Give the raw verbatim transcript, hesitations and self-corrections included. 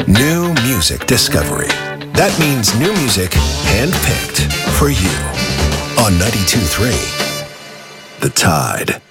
New music discovery. That means new music handpicked for you on ninety-two point three The Tide.